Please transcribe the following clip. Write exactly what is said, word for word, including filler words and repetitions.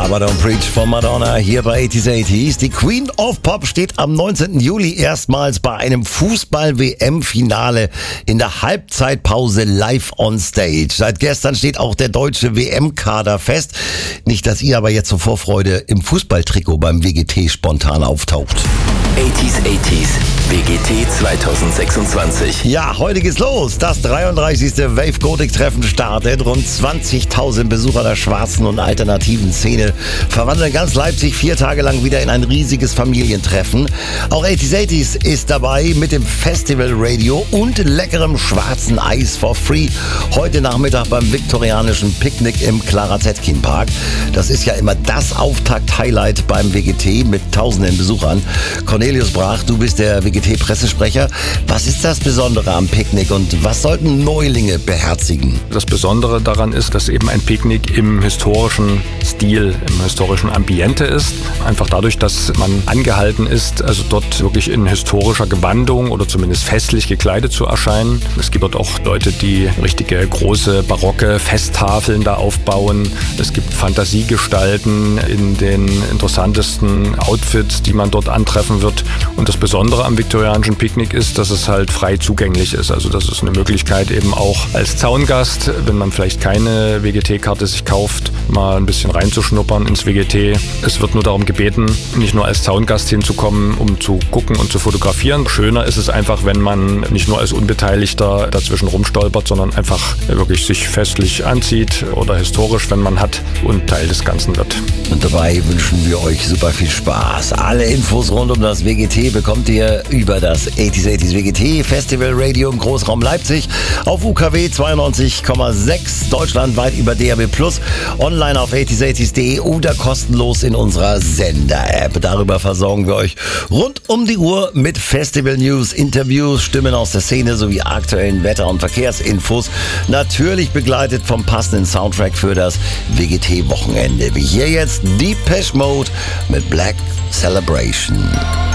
Aber Don't Preach von Madonna hier bei achtziger achtziger. Die Queen of Pop steht am neunzehnten Juli erstmals bei einem Fußball-W M-Finale in der Halbzeitpause live on stage. Seit gestern steht auch der deutsche W M-Kader fest. Nicht, dass ihr aber jetzt zur Vorfreude im Fußballtrikot beim W G T spontan auftaucht. achtziger achtziger W G T zweitausendsechsundzwanzig. Ja, heute geht's los. Das dreiunddreißigste Wave Gothic Treffen startet. Rund zwanzigtausend Besucher der schwarzen und alternativen Szene verwandeln ganz Leipzig vier Tage lang wieder in ein riesiges Familientreffen. Auch achtziger achtziger ist dabei mit dem Festival Radio und leckerem schwarzen Eis for free. Heute Nachmittag beim viktorianischen Picknick im Clara Zetkin Park. Das ist ja immer das Auftakt-Highlight beim W G T mit tausenden Besuchern. Cornelius Brach, du bist der W G T-Pressesprecher. Was ist das Besondere am Picknick und was sollten Neulinge beherzigen? Das Besondere daran ist, dass eben ein Picknick im historischen Stil, im historischen Ambiente ist. Einfach dadurch, dass man angehalten ist, also dort wirklich in historischer Gewandung oder zumindest festlich gekleidet zu erscheinen. Es gibt dort auch Leute, die richtige große barocke Festtafeln da aufbauen. Es gibt Fantasiegestalten in den interessantesten Outfits, die man dort antreffen wird. Und das Besondere am viktorianischen Picknick ist, dass es halt frei zugänglich ist. Also das ist eine Möglichkeit eben auch als Zaungast, wenn man vielleicht keine W G T-Karte sich kauft, mal ein bisschen reinzuschnuppern ins W G T. Es wird nur darum gebeten, nicht nur als Zaungast hinzukommen, um zu gucken und zu fotografieren. Schöner ist es einfach, wenn man nicht nur als Unbeteiligter dazwischen rumstolpert, sondern einfach wirklich sich festlich anzieht oder historisch, wenn man hat, und Teil des Ganzen wird. Und dabei wünschen wir euch super viel Spaß. Alle Infos rund um das W G T bekommt ihr über das achtziger achtziger W G T Festival Radio im Großraum Leipzig auf U K W zweiundneunzig Komma sechs, deutschlandweit über D A B plus, online auf achtziger achtziger punkt de oder kostenlos in unserer Sender-App. Darüber versorgen wir euch rund um die Uhr mit Festival-News, Interviews, Stimmen aus der Szene sowie aktuellen Wetter- und Verkehrsinfos. Natürlich begleitet vom passenden Soundtrack für das W G T-Wochenende. Wie hier jetzt Depeche Mode mit Black Celebration.